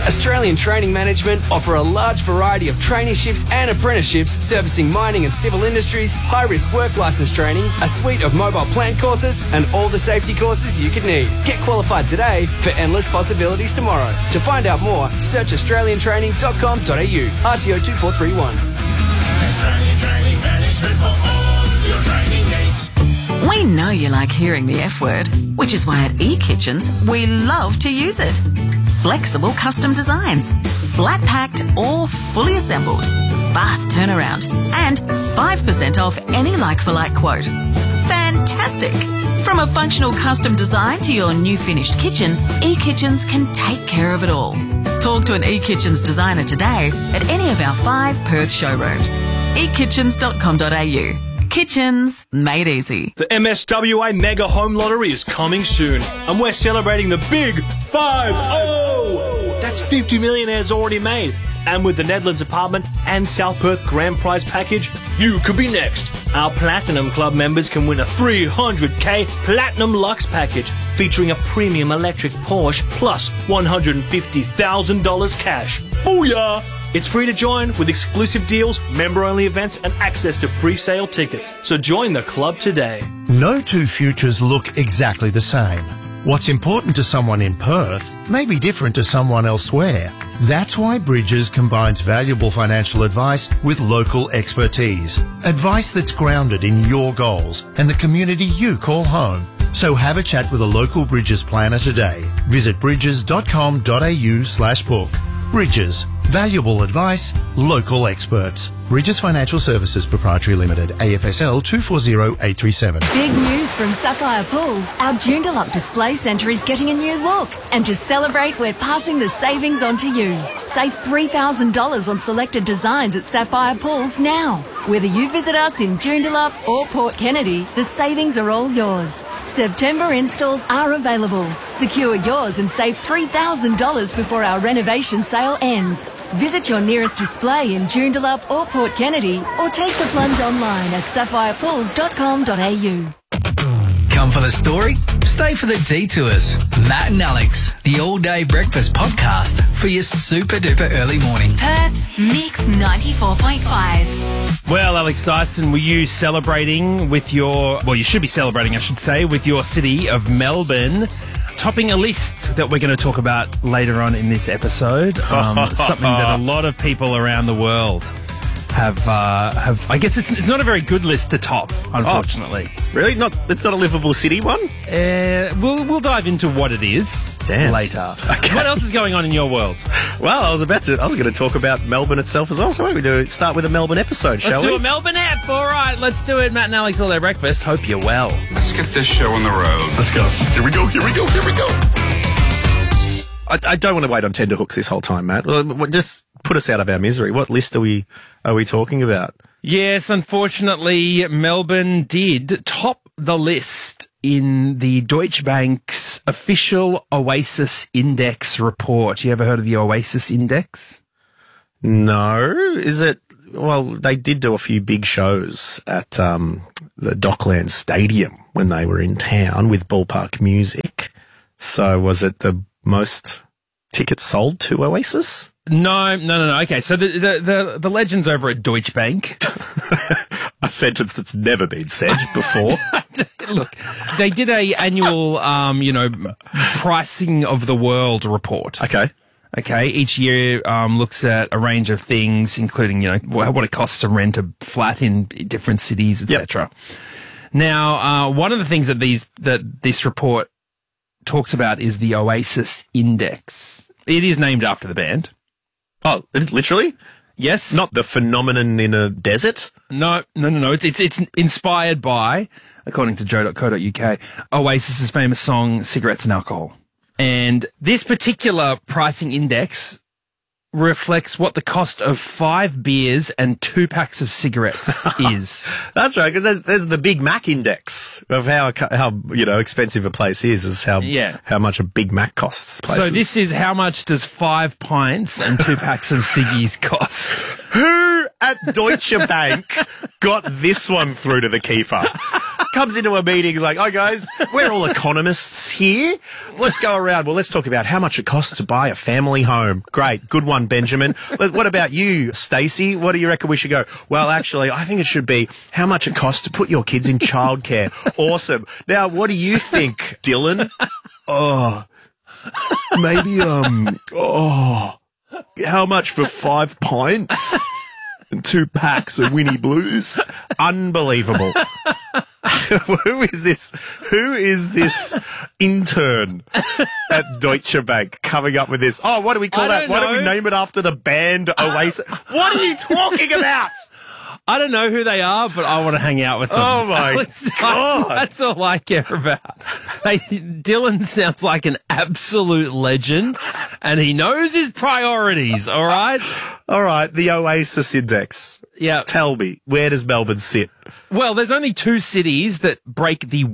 Australian Training Management offer a large variety of traineeships and apprenticeships servicing mining and civil industries, high-risk work licence training, a suite of mobile plant courses, and all the safety courses you could need. Get qualified today for endless possibilities tomorrow. To find out more, search australiantraining.com.au. RTO 2431. Australian Training Management for all your training needs. We know you like hearing the F word, which is why at eKitchens we love to use it. Flexible custom designs, flat packed or fully assembled, fast turnaround, and 5% off any like-for-like quote. Fantastic! From a functional custom design to your new finished kitchen, eKitchens can take care of it all. Talk to an eKitchens designer today at any of our 5 Perth showrooms. ekitchens.com.au. Kitchens made easy. The MSWA Mega Home Lottery is coming soon, and we're celebrating the big 5-0! That's 50 millionaires already made. And with the Nedlands Apartment and South Perth Grand Prize package, you could be next. Our Platinum Club members can win a 300k Platinum Lux package featuring a premium electric Porsche plus $150,000 cash. Booyah! It's free to join with exclusive deals, member-only events and access to pre-sale tickets. So join the club today. No two futures look exactly the same. What's important to someone in Perth may be different to someone elsewhere. That's why Bridges combines valuable financial advice with local expertise. Advice that's grounded in your goals and the community you call home. So have a chat with a local Bridges planner today. Visit bridges.com.au/book. Bridges. Valuable advice, local experts. Bridges Financial Services Proprietary Limited, AFSL 240837. Big news from Sapphire Pools. Our Joondalup Display Centre is getting a new look. And to celebrate, we're passing the savings on to you. Save $3,000 on selected designs at Sapphire Pools now. Whether you visit us in Joondalup or Port Kennedy, the savings are all yours. September installs are available. Secure yours and save $3,000 before our renovation sale ends. Visit your nearest display in Joondalup or Port Kennedy, or take the plunge online at sapphirepools.com.au. Come for the story, stay for the detours. Matt and Alex, the all-day breakfast podcast for your super-duper early morning. Perth's Mix 94.5. Well, Alex Dyson, were you celebrating with your... Well, you should be celebrating, I should say, with your city of Melbourne, topping a list that we're going to talk about later on in this episode. Something that a lot of people around the world have I guess it's not a very good list to top, unfortunately. Oh, really? It's not a livable city one? We'll dive into what it is later. Okay. What else is going on in your world? Well, I was going to talk about Melbourne itself as well. So why don't we start with a Melbourne episode, shall we? Let's do a Melbourne ep. All right, let's do it. Matt and Alex All Day Breakfast. Hope you're well. Let's get this show on the road. Let's go. Here we go. I don't want to wait on tenterhooks this whole time, Matt. Just put us out of our misery. What list are we talking about? Yes, unfortunately, Melbourne did top the list in the Deutsche Bank's official Oasis Index report. You ever heard of the Oasis Index? No. Is it... Well, they did do a few big shows at the Docklands Stadium when they were in town with ballpark music. So was it the most tickets sold to Oasis? No. Okay, so the legends over at Deutsche Bank. A sentence that's never been said before. Look, they did a annual, pricing of the world report. Okay. Each year looks at a range of things, including, what it costs to rent a flat in different cities, etc. Yep. Now, one of the things that this report talks about is the Oasis Index. It is named after the band. Oh, literally? Yes. Not the phenomenon in a desert? No. It's inspired by, according to joe.co.uk, Oasis's famous song, Cigarettes and Alcohol. And this particular pricing index reflects what the cost of 5 beers and 2 packs of cigarettes is. That's right, because there's the Big Mac index of how expensive a place is how much a Big Mac costs places. So this is how much does 5 pints and 2 packs of ciggies cost? Who at Deutsche Bank got this one through to the keeper? comes into a meeting like, oh, guys, we're all economists here. Let's go around. Well, let's talk about how much it costs to buy a family home. Great. Good one, Benjamin. What about you, Stacey? What do you reckon we should go? Well, actually, I think it should be how much it costs to put your kids in childcare. Awesome. Now, what do you think, Dylan? Oh, maybe, how much for 5 pints and 2 packs of Winnie Blues? Unbelievable. Who is this? Who is this intern at Deutsche Bank coming up with this? Oh, what do we call that? Why don't we name it after the band Oasis? What are you talking about? I don't know who they are, but I want to hang out with them. Oh, my God. That's all I care about. Hey, Dylan sounds like an absolute legend, and he knows his priorities, all right? All right, the Oasis Index. Yeah. Tell me, where does Melbourne sit? Well, there's only 2 cities that break the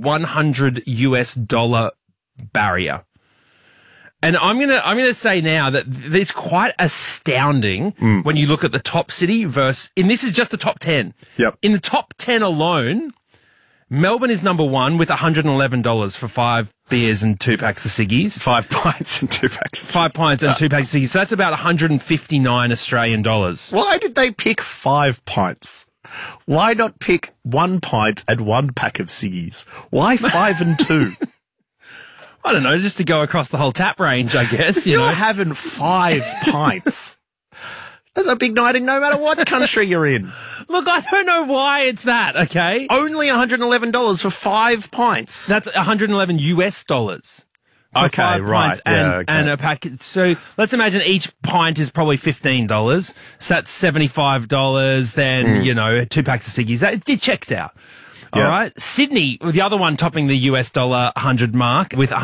$100 barrier. And I'm gonna say now that it's quite astounding when you look at the top city versus, and this is just the top 10. Yep. In the top 10 alone, Melbourne is number 1 with $111 for 5 beers and 2 packs of ciggies. 5 pints and 2 packs of 5 pints and 2 packs of ciggies. So that's about 159 Australian dollars. Why did they pick 5 pints? Why not pick 1 pint and 1 pack of ciggies? Why 5 and 2? I don't know, just to go across the whole tap range, I guess. You're having 5 pints. That's a big night in no matter what country you're in. Look, I don't know why it's that, okay? Only $111 for 5 pints. That's $111 US dollars. For Okay, 5 right. pints and, Yeah, okay. and a packet. So let's imagine each pint is probably $15. So that's $75. Then, 2 packs of ciggies. It checks out. Yeah. All right. Sydney, the other one topping the US dollar 100 mark with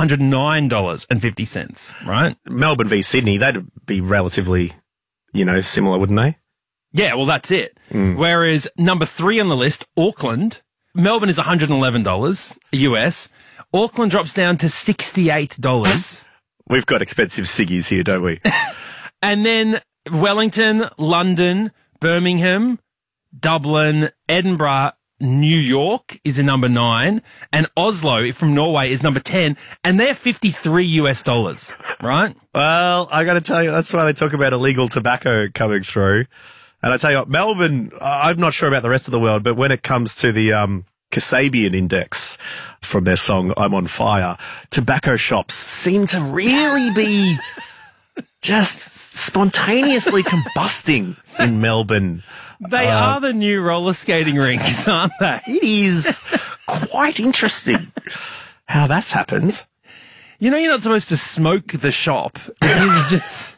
$109.50, right? Melbourne v Sydney, that'd be relatively, similar, wouldn't they? Yeah, well, that's it. Whereas number 3 on the list, Auckland, Melbourne is $111 US. Auckland drops down to $68. We've got expensive ciggies here, don't we? And then Wellington, London, Birmingham, Dublin, Edinburgh, New York is in number 9, and Oslo from Norway is number 10, and they're $53 US, right? Well, I got to tell you, that's why they talk about illegal tobacco coming through. And I tell you what, Melbourne, I'm not sure about the rest of the world, but when it comes to the Kasabian Index from their song I'm on Fire, tobacco shops seem to really be just spontaneously combusting in Melbourne. They are the new roller skating rinks, aren't they? It is quite interesting how that's happened. You're not supposed to smoke the shop. It's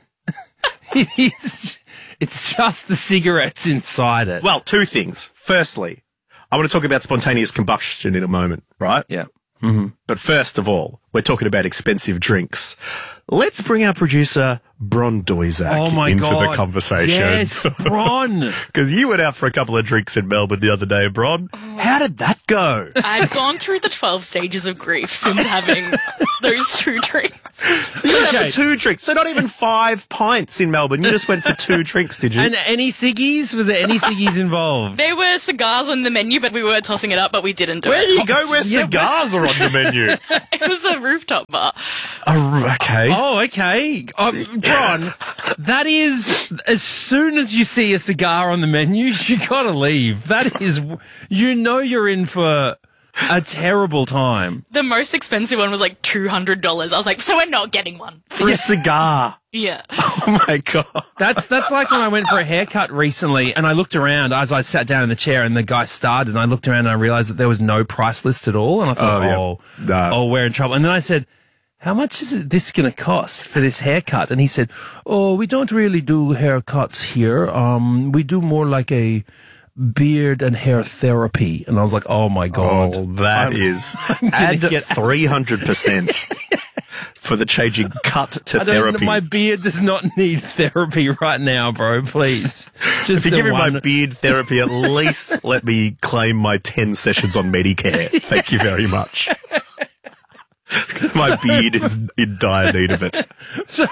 just the cigarettes inside it. Well, 2 things. Firstly, I want to talk about spontaneous combustion in a moment, right? Yeah. But first of all, we're talking about expensive drinks. Let's bring our producer, Bron Doizak, into the conversation. Yes, Bron. Because you went out for a couple of drinks in Melbourne the other day, Bron. How did that go? I've gone through the 12 stages of grief since having those 2 drinks. You went out for 2 drinks, so not even 5 pints in Melbourne. You just went for 2 drinks, did you? And any ciggies? Were there any ciggies involved? There were cigars on the menu, but we were tossing it up, but we didn't do it. Where do you go where cigars are on the menu? It was a rooftop bar. Okay. Oh, okay. Bron, that is, as soon as you see a cigar on the menu, you gotta leave. That is, you're in for a terrible time. The most expensive one was like $200. I was like, so we're not getting one. For a cigar. Yeah. Oh my God. That's like when I went for a haircut recently and I looked around as I sat down in the chair and the guy started and I looked around and I realized that there was no price list at all. And I thought, we're in trouble. And then I said, how much is this going to cost for this haircut? And he said, we don't really do haircuts here. We do more like a beard and hair therapy. And I was like, oh my God. Oh, that is add 300% for the changing cut to therapy. My beard does not need therapy right now, bro. Please. Just if you give me my beard therapy, at least let me claim my 10 sessions on Medicare. Thank you very much. My beard is in dire need of it. So,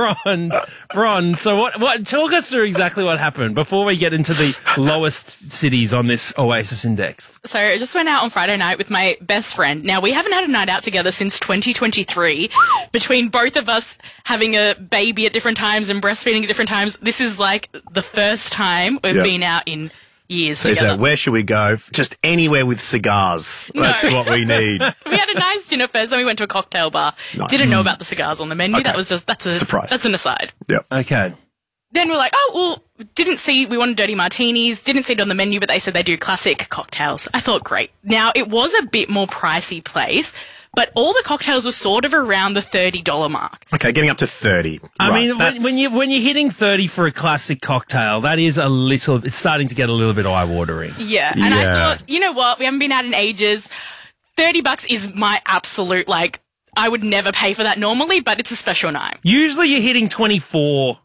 Bron, so what, talk us through exactly what happened before we get into the lowest cities on this Oasis Index. So I just went out on Friday night with my best friend. Now, we haven't had a night out together since 2023. Between both of us having a baby at different times and breastfeeding at different times, this is like the first time we've been out in years So together. where should we go? Just anywhere with cigars. That's what we need. We had a nice dinner first, then we went to a cocktail bar. Nice. Didn't know about the cigars on the menu. Okay. That was just, that's Surprise. That's an aside. Yep. Okay. Then we're like, oh, well, we wanted dirty martinis, didn't see it on the menu, but they said they do classic cocktails. I thought, great. Now, it was a bit more pricey place, but all the cocktails were sort of around the $30 mark. Okay, getting up to 30. I Right, mean, that's- when you're hitting 30 for a classic cocktail, that is it's starting to get a little bit eye-watering. Yeah. And I thought, you know what? We haven't been out in ages. $30 is my absolute, like, I would never pay for that normally, but it's a special night. Usually you're hitting $24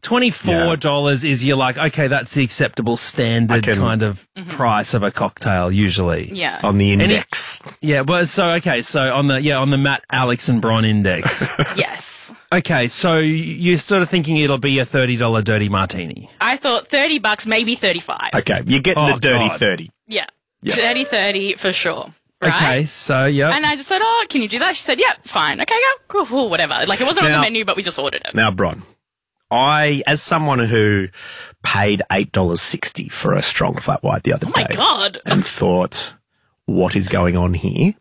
is you're like, okay, that's the acceptable standard kind of price of a cocktail usually. Yeah. on the index. Yeah, well, so on the Matt, Alex and Bron index. Yes. Okay, so you're sort of thinking it'll be a $30 dirty martini. I thought $30, maybe $35. Okay, you're getting the dirty God. 30. Yeah. Dirty 30 for sure. Right? Okay, so yeah. And I just said, oh, can you do that? She said, yeah, fine. Okay, yeah, cool, whatever. Like, it wasn't on the Now- menu, but we just ordered it. Now, Bron, as someone who paid $8.60 for a strong flat white the other Oh my day God. and thought, what is going on here?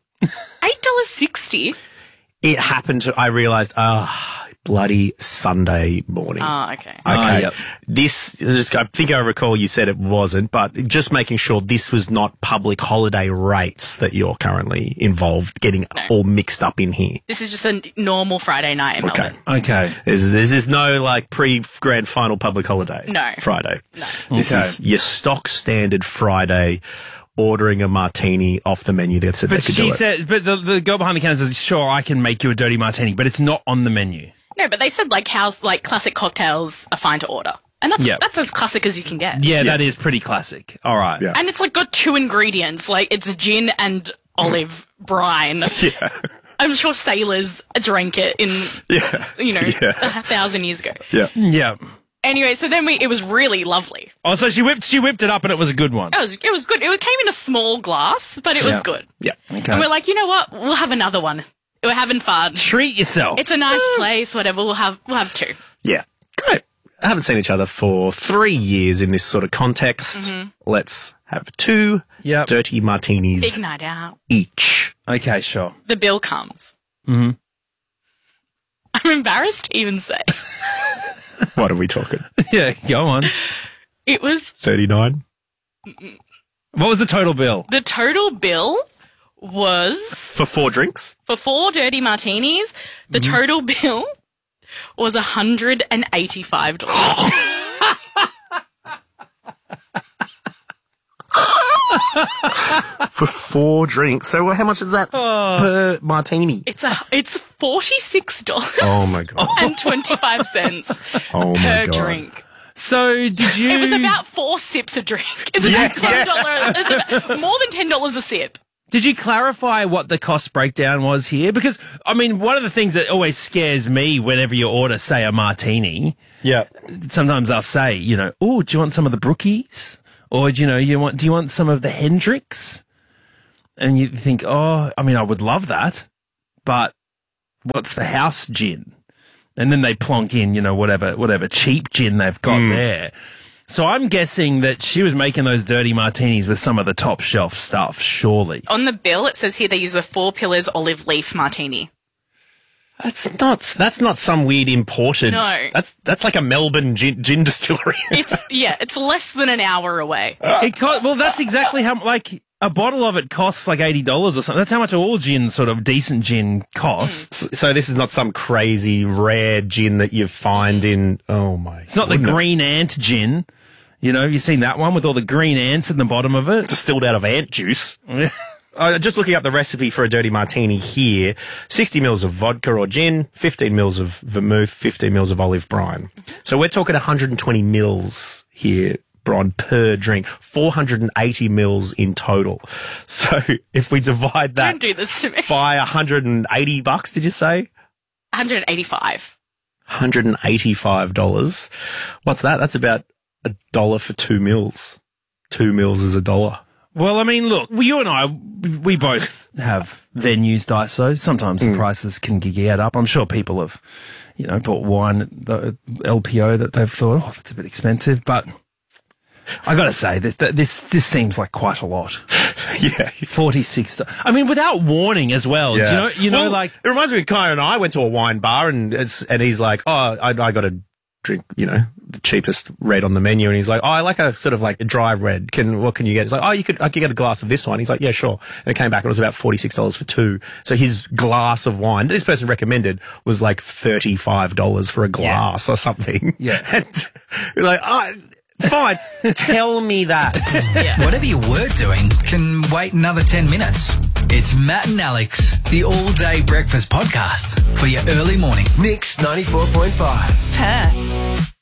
$8.60? It happened to, I realised, bloody Sunday morning. Oh, okay. Okay. yep. I think I recall you said it wasn't, but just making sure this was not public holiday rates that you're currently involved getting all mixed up in here. This is just a normal Friday night in Okay. Melbourne. Okay. This is no like pre-grand final public holiday. No. Friday. No. This Okay. is your stock standard Friday ordering a martini off the menu that said But they could she do it. said, but the girl behind the counter says, sure, I can make you a dirty martini, but it's not on the menu. No, but they said, like, classic cocktails are fine to order. And that's as classic as you can get. Yeah, that is pretty classic. All right. Yeah. And it's, like, got 2 ingredients. Like, it's gin and olive brine. Yeah. I'm sure sailors drank it in, Yeah. 1,000 years ago. Yeah. Yeah. Anyway, so then it was really lovely. Oh, so she whipped it up and it was a good one. It was good. It came in a small glass, but it was good. Yeah. Okay. And we're like, you know what? We'll have another one. We're having fun. Treat yourself. It's a nice place, whatever. We'll have 2. Yeah. Great. I haven't seen each other for 3 years in this sort of context. Let's have 2 Yep. dirty martinis Big night out. each. Okay, sure. The bill comes. I'm embarrassed to even say. What are we talking? Yeah, go on. It was 39? What was the total bill? the total bill was For 4 drinks? for 4 dirty martinis. The total bill was $185. For 4 drinks. So how much is that per martini? It's $46 Oh my God. and 25 cents Oh my per God. drink. So did you... It was about 4 sips a drink. It's about $10. It's about more than $10 a sip. Did you clarify what the cost breakdown was here? Because, I mean, one of the things that always scares me whenever you order, say, a martini, Yeah. sometimes they'll say, oh, do you want some of the Brookies? Or, do you want some of the Hendrix? And you think, oh, I mean, I would love that, but what's the house gin? And then they plonk in, whatever cheap gin they've got there. So I'm guessing that she was making those dirty martinis with some of the top shelf stuff, surely. On the bill, it says here they use the 4 Pillars olive leaf martini. That's not some weird imported. No. That's like a Melbourne gin distillery. It's less than an hour away. Well, that's exactly how, like, a bottle of it costs like $80 or something. That's how much all gin, sort of decent gin, costs. So this is not some crazy rare gin that you find in. Oh my! It's not the green ant gin. Have you seen that one with all the green ants in the bottom of it? distilled out of ant juice. Just looking up the recipe for a dirty martini here: 60 mils of vodka or gin, 15 mils of vermouth, 15 mils of olive brine. So we're talking 120 mils here Bron, per drink. 480 mils in total. So if we divide that Don't do this to me. by $180, did you say? 185. $185. What's that? That's about $1 for 2 mils. 2 mils is $1. Well, I mean, look, you and I, we both have venues, Daiso. Sometimes the prices can get up. I'm sure people have, bought wine at the LPO that they've thought, oh, that's a bit expensive. But I got to say that this seems like quite a lot. Yeah. $46. I mean, without warning as well. Yeah. Well, it reminds me of Kyle and I went to a wine bar and he's like, oh, I got to drink, the cheapest red on the menu. And he's like, oh, I like a sort of like a dry red. What can you get? It's like, oh, I could get a glass of this one. He's like, yeah, sure. And it came back and it was about $46 for 2. So his glass of wine, this person recommended, was like $35 for a glass or something. Yeah. And you're like, oh, fine. Tell me that. Yeah. Whatever you were doing can wait another 10 minutes. It's Matt and Alex, the all-day breakfast podcast for your early morning. Mix 94.5. Perth.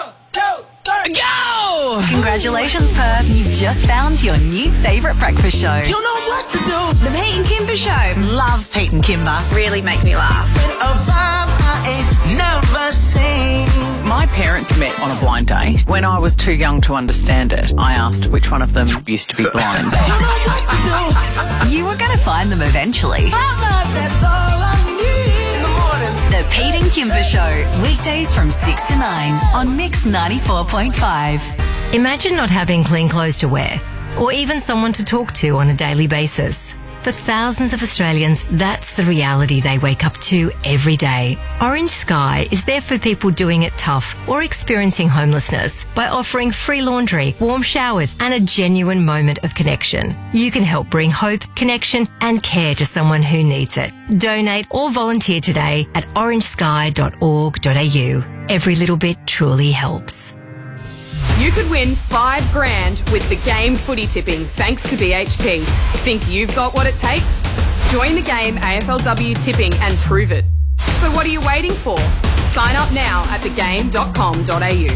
Go! Congratulations, Perth. You've just found your new favourite breakfast show. You know what to do. The Pete and Kimber Show. Love Pete and Kimber. Really make me laugh. A vibe I ain't never seen. My parents met on a blind date. When I was too young to understand it, I asked which one of them used to be blind. You know what to do. You were going to find them eventually. That's all I need in the morning. The Pete and Kimber Show. Weekdays from 6 to 9 on Mix 94.5. Imagine not having clean clothes to wear, or even someone to talk to on a daily basis. For thousands of Australians, that's the reality they wake up to every day. Orange Sky is there for people doing it tough or experiencing homelessness by offering free laundry, warm showers, and a genuine moment of connection. You can help bring hope, connection, and care to someone who needs it. Donate or volunteer today at orangesky.org.au. Every little bit truly helps. You could win $5,000 with the game footy tipping thanks to BHP. Think you've got what it takes? Join the game AFLW tipping and prove it. So what are you waiting for? Sign up now at thegame.com.au.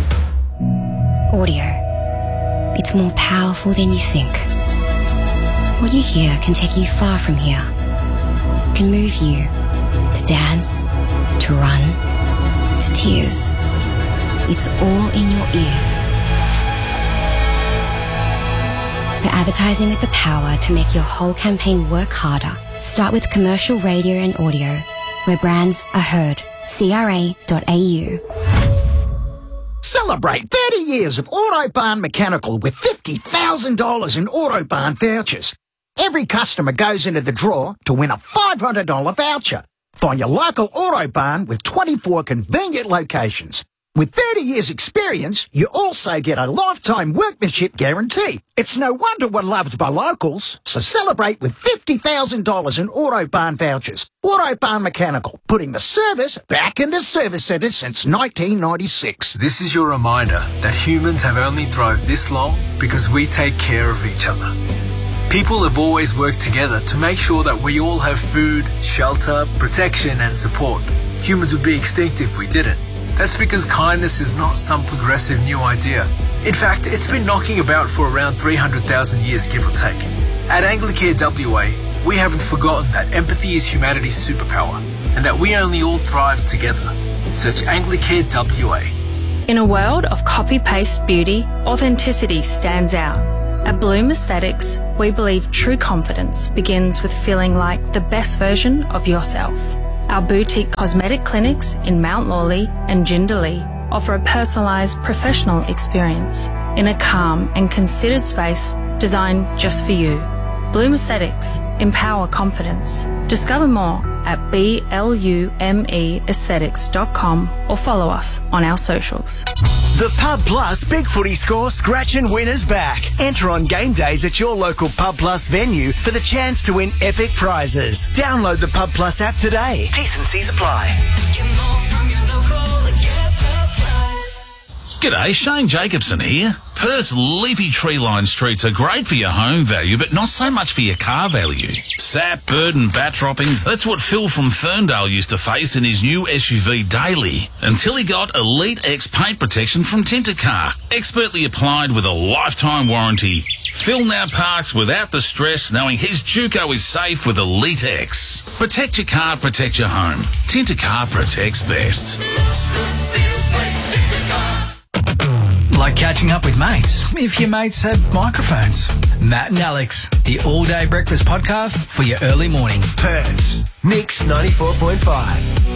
Audio. It's more powerful than you think. What you hear can take you far from here. It can move you to dance, to run, to tears. It's all in your ears. For advertising with the power to make your whole campaign work harder, start with commercial radio and audio, where brands are heard. CRA.au. Celebrate 30 years of Autobahn Mechanical with $50,000 in Autobahn vouchers. Every customer goes into the draw to win a $500 voucher. Find your local Autobahn with 24 convenient locations. With 30 years experience, you also get a lifetime workmanship guarantee. It's no wonder we're loved by locals. So celebrate with $50,000 in Autobahn vouchers. Autobahn Mechanical, putting the service back into service centres since 1996. This is your reminder that humans have only thrived this long because we take care of each other. People have always worked together to make sure that we all have food, shelter, protection and support. Humans would be extinct if we didn't. That's because kindness is not some progressive new idea. In fact, it's been knocking about for around 300,000 years, give or take. At Anglicare WA, we haven't forgotten that empathy is humanity's superpower and that we only all thrive together. Search Anglicare WA. In a world of copy-paste beauty, authenticity stands out. At Bloom Aesthetics, we believe true confidence begins with feeling like the best version of yourself. Our boutique cosmetic clinics in Mount Lawley and Jindalee offer a personalised professional experience in a calm and considered space designed just for you. Bloom Aesthetics. Empower confidence. Discover more at BLUMEaesthetics.com or follow us on our socials. The Pub Plus Big Footy Score Scratch and Winner's back. Enter on game days at your local Pub Plus venue for the chance to win epic prizes. Download the Pub Plus app today. T&Cs apply. G'day, Shane Jacobson here. Perth's leafy tree-lined streets are great for your home value, but not so much for your car value. Sap, bird and bat droppings, that's what Phil from Ferndale used to face in his new SUV Daily, until he got Elite X paint protection from Tintercar, expertly applied with a lifetime warranty. Phil now parks without the stress, knowing his Juco is safe with Elite X. Protect your car, protect your home. Tintercar protects best. Like catching up with mates, if your mates have microphones. Matt and Alex, the all-day breakfast podcast for your early morning. Perth's Mix 94.5.